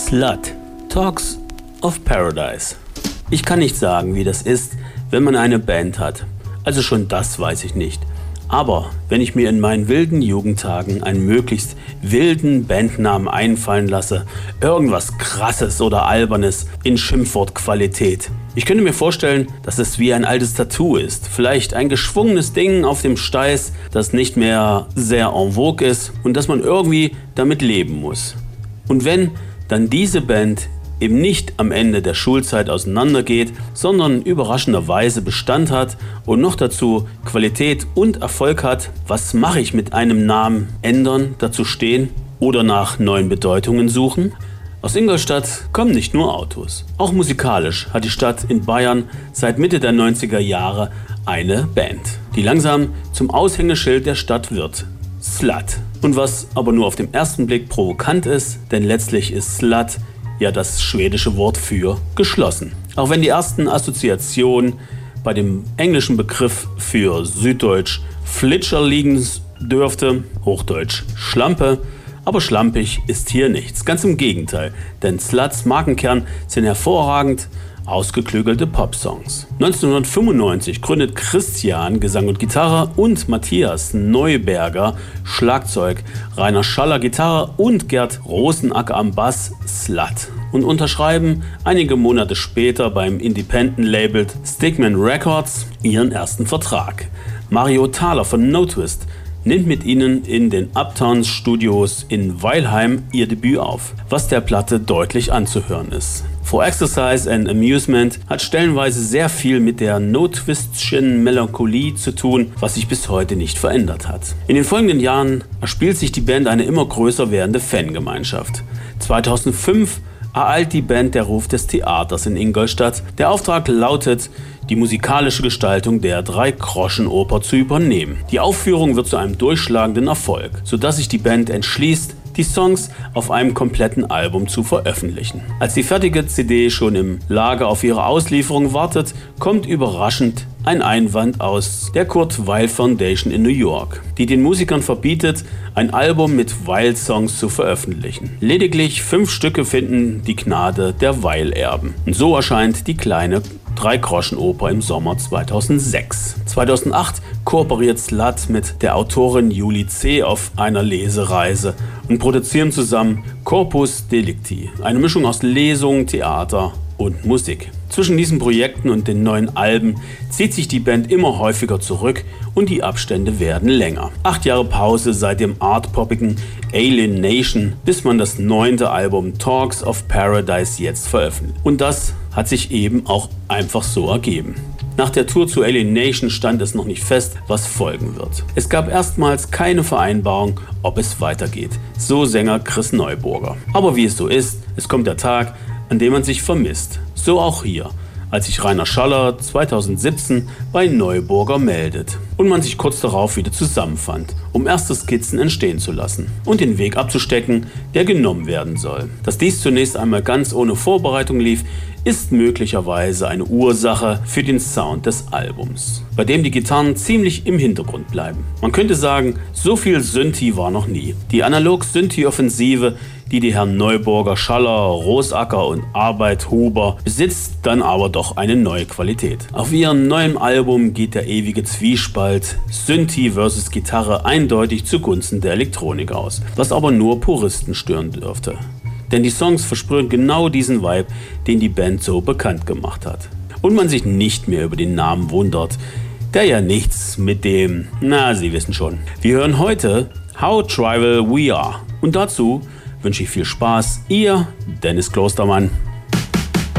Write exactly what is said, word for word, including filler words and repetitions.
Slut, Talks of Paradise. Ich kann nicht sagen, wie das ist, wenn man eine Band hat. Also schon das weiß ich nicht. Aber wenn ich mir in meinen wilden Jugendtagen einen möglichst wilden Bandnamen einfallen lasse, irgendwas Krasses oder Albernes in Schimpfwortqualität. Ich könnte mir vorstellen, dass es wie ein altes Tattoo ist. Vielleicht ein geschwungenes Ding auf dem Steiß, das nicht mehr sehr en vogue ist und dass man irgendwie damit leben muss. Und wenn dann diese Band eben nicht am Ende der Schulzeit auseinandergeht, sondern überraschenderweise Bestand hat und noch dazu Qualität und Erfolg hat, was mache ich mit einem Namen? Ändern, dazu stehen oder nach neuen Bedeutungen suchen? Aus Ingolstadt kommen nicht nur Autos. Auch musikalisch hat die Stadt in Bayern seit Mitte der neunziger Jahre eine Band, die langsam zum Aushängeschild der Stadt wird. Slut. Und was aber nur auf den ersten Blick provokant ist, denn letztlich ist Slut ja das schwedische Wort für geschlossen. Auch wenn die ersten Assoziationen bei dem englischen Begriff für Süddeutsch Flitscher liegen dürfte, Hochdeutsch Schlampe, aber schlampig ist hier nichts. Ganz im Gegenteil, denn Sluts Markenkern sind hervorragend ausgeklügelte Popsongs. neunzehnhundertfünfundneunzig gründet Christian Gesang und Gitarre und Matthias Neuberger Schlagzeug, Rainer Schaller Gitarre und Gerd Rosenacker am Bass Slut und unterschreiben einige Monate später beim Independent-Label Stickman Records ihren ersten Vertrag. Mario Thaler von No Twist nimmt mit ihnen in den Uptown Studios in Weilheim ihr Debüt auf, was der Platte deutlich anzuhören ist. For Exercise and Amusement hat stellenweise sehr viel mit der No-Twistschen Melancholie zu tun, was sich bis heute nicht verändert hat. In den folgenden Jahren erspielt sich die Band eine immer größer werdende Fangemeinschaft. zweitausendfünf ereilt die Band der Ruf des Theaters in Ingolstadt. Der Auftrag lautet, die musikalische Gestaltung der Drei-Groschen-Oper zu übernehmen. Die Aufführung wird zu einem durchschlagenden Erfolg, sodass sich die Band entschließt, die Songs auf einem kompletten Album zu veröffentlichen. Als die fertige C D schon im Lager auf ihre Auslieferung wartet, kommt überraschend ein Einwand aus der Kurt Weill Foundation in New York, die den Musikern verbietet, ein Album mit Weill-Songs zu veröffentlichen. Lediglich fünf Stücke finden die Gnade der Weill-Erben. Und so erscheint die kleine Drei-Groschen-Oper im Sommer zweitausendsechs. zweitausendacht kooperiert Slut mit der Autorin Julie C. auf einer Lesereise und produzieren zusammen Corpus Delicti, eine Mischung aus Lesung, Theater und Musik. Zwischen diesen Projekten und den neuen Alben zieht sich die Band immer häufiger zurück und die Abstände werden länger. Acht Jahre Pause seit dem artpoppigen Alien Nation, bis man das neunte Album Talks of Paradise jetzt veröffentlicht. Und das hat sich eben auch einfach so ergeben. Nach der Tour zu Alien Nation stand es noch nicht fest, was folgen wird. Es gab erstmals keine Vereinbarung, ob es weitergeht, so Sänger Chris Neuburger. Aber wie es so ist, es kommt der Tag, an dem man sich vermisst. So auch hier, als sich Rainer Schaller zweitausendsiebzehn bei Neuburger meldet und man sich kurz darauf wieder zusammenfand, um erste Skizzen entstehen zu lassen und den Weg abzustecken, der genommen werden soll. Dass dies zunächst einmal ganz ohne Vorbereitung lief, ist möglicherweise eine Ursache für den Sound des Albums, bei dem die Gitarren ziemlich im Hintergrund bleiben. Man könnte sagen, so viel Synthi war noch nie. Die Analog-Synthi-Offensive, die die Herren Neuburger, Schaller, Rosacker und Arbeit Huber besitzt, dann aber doch eine neue Qualität. Auf ihrem neuen Album geht der ewige Zwiespalt Synthi versus Gitarre eindeutig zugunsten der Elektronik aus, was aber nur Puristen stören dürfte. Denn die Songs versprühen genau diesen Vibe, den die Band so bekannt gemacht hat. Und man sich nicht mehr über den Namen wundert, der ja nichts mit dem, na, Sie wissen schon. Wir hören heute How Tribal We Are. Und dazu wünsche ich viel Spaß. Ihr Dennis Klostermann.